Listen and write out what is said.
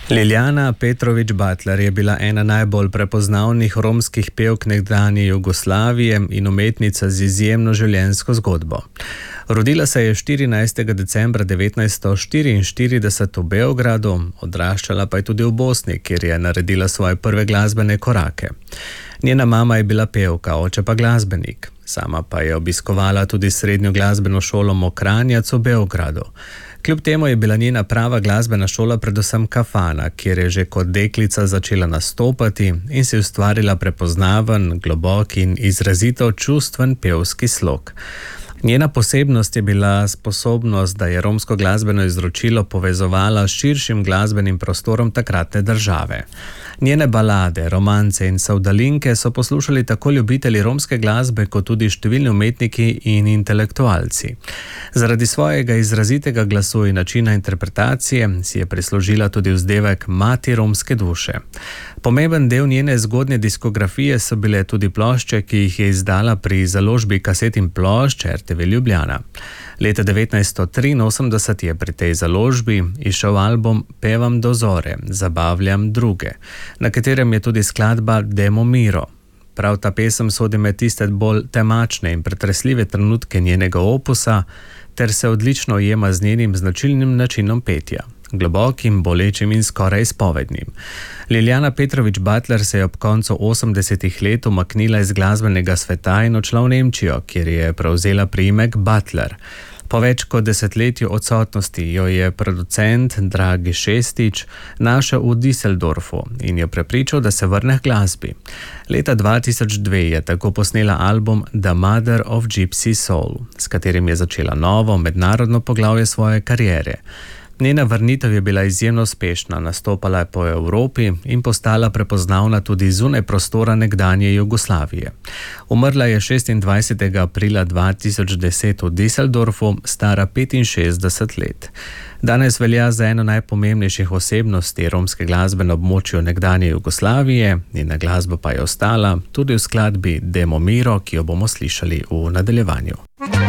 Liljana Petrović Butler je bila ena najbolj prepoznavnih romskih pevk nekdanje Jugoslavije in umetnica z izjemno življenjsko zgodbo. Rodila se je 14. decembra 1944 v Beogradu, odraščala pa je tudi v Bosni, kjer je naredila svoje prve glasbene korake. Njena mama je bila pevka, oče pa glasbenik. Sama pa je obiskovala tudi srednjo glasbeno šolo Mokranjac v Beogradu. Kljub temu je bila njena prava glasbena šola predvsem kafana, kjer je že kot deklica začela nastopati in si ustvarila prepoznaven, globok in izrazito čustven pevski slog. Njena posebnost je bila sposobnost, da je romsko glasbeno izročilo povezovala s širšim glasbenim prostorom takratne države. Njene balade, romance in savdalinke so poslušali tako ljubitelji romske glasbe kot tudi številni umetniki in intelektualci. Zaradi svojega izrazitega glasu in načina interpretacije si je prislužila tudi vzdevek Mati romske duše. Pomemben del njene zgodnje diskografije so bile tudi plošče, ki jih je izdala pri založbi kaset in plošč RTV Ljubljana. Leta 1983 je pri tej založbi izšel album Pevam do zore, zabavljam druge, na katerem je tudi skladba Demo Miro. Prav ta pesem sodi med tiste bolj temačne in pretresljive trenutke njenega opusa ter se odlično ujema z njenim značilnim načinom petja, globokim, bolečim in skoraj izpovednim. Liljana Petrović Butler se je ob koncu 80-ih let umaknila iz glasbenega sveta in odšla v Nemčijo, kjer je prevzela priimek Butler. Po več kot desetletju odsotnosti jo je producent Dragi Šestić našel v Düsseldorfu in jo prepričal, da se vrne k glasbi. Leta 2002 je tako posnela album The Mother of Gypsy Soul, s katerim je začela novo mednarodno poglavje svoje kariere. Njena vrnitev je bila izjemno uspešna, nastopala je po Evropi in postala prepoznavna tudi zunaj prostora nekdanje Jugoslavije. Umrla je 26. aprila 2010 v Düsseldorfu, stara 65 let. Danes velja za eno najpomembnejših osebnosti romske glasbe na območju nekdanje Jugoslavije, njena glasba pa je ostala tudi v skladbi Demo Miro, ki jo bomo slišali v nadaljevanju.